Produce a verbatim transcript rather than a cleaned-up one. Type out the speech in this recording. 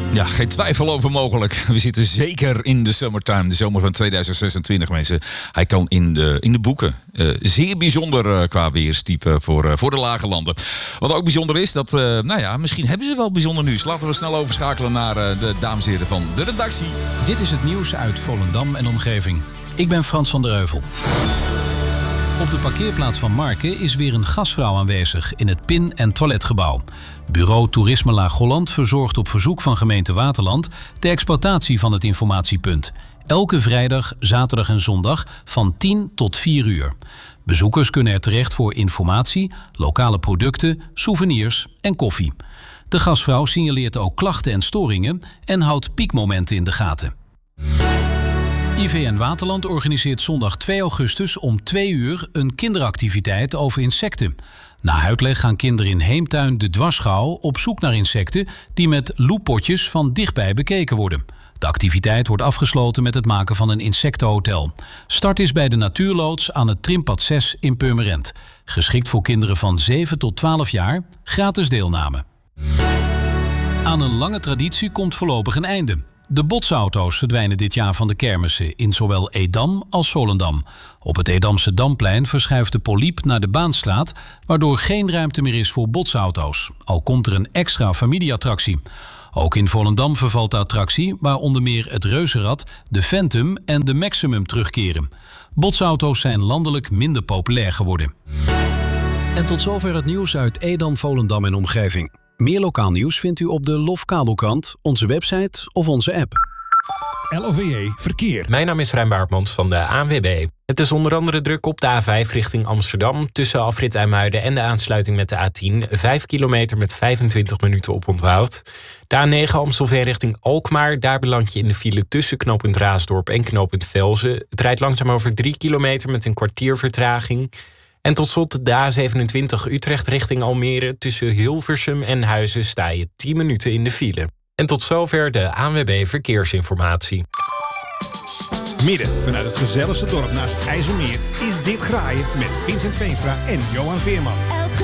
Ja, geen twijfel over mogelijk. We zitten zeker in de summertime, de zomer van tweeduizend zesentwintig, mensen. Hij kan in de, in de boeken. Uh, zeer bijzonder uh, qua weerstype voor, uh, voor de lage landen. Wat ook bijzonder is, dat, uh, nou ja, misschien hebben ze wel bijzonder nieuws. Laten we snel overschakelen naar uh, de dames en heren van de redactie. Dit is het nieuws uit Volendam en omgeving. Ik ben Frans van der Heuvel. Op de parkeerplaats van Marken is weer een gastvrouw aanwezig in het pin- en toiletgebouw. Bureau Toerisme Laag-Holland verzorgt op verzoek van gemeente Waterland de exploitatie van het informatiepunt. Elke vrijdag, zaterdag en zondag van tien tot vier uur. Bezoekers kunnen er terecht voor informatie, lokale producten, souvenirs en koffie. De gastvrouw signaleert ook klachten en storingen en houdt piekmomenten in de gaten. I V N Waterland organiseert zondag twee augustus om twee uur een kinderactiviteit over insecten. Na uitleg gaan kinderen in Heemtuin de Dwarsschouw op zoek naar insecten die met loeppotjes van dichtbij bekeken worden. De activiteit wordt afgesloten met het maken van een insectenhotel. Start is bij de Natuurloods aan het Trimpad zes in Purmerend. Geschikt voor kinderen van zeven tot twaalf jaar, gratis deelname. Aan een lange traditie komt voorlopig een einde. De botsauto's verdwijnen dit jaar van de kermissen in zowel Edam als Volendam. Op het Edamse Damplein verschuift de Poliep naar de Baanstraat, waardoor geen ruimte meer is voor botsauto's. Al komt er een extra familieattractie. Ook in Volendam vervalt de attractie, waar onder meer het Reuzenrad, de Phantom en de Maximum terugkeren. Botsauto's zijn landelijk minder populair geworden. En tot zover het nieuws uit Edam, Volendam en omgeving. Meer lokaal nieuws vindt u op de Lof Kabelkrant, onze website of onze app. L O V E Verkeer. Mijn naam is Rijn Baartmans van de A N W B. Het is onder andere druk op de A vijf richting Amsterdam, tussen afrit IJmuiden en de aansluiting met de A tien. Vijf kilometer met vijfentwintig minuten oponthoud. De A negen Amstelveen richting Alkmaar. Daar beland je in de file tussen knooppunt Raasdorp en knooppunt Velzen. Het rijdt langzaam over drie kilometer met een kwartier vertraging. En tot slot de A zevenentwintig Utrecht richting Almere. Tussen Hilversum en Huizen sta je tien minuten in de file. En tot zover de A N W B Verkeersinformatie. Midden vanuit het gezelligste dorp naast het IJsselmeer is dit Graaien met Vincent Veenstra en Johan Veerman.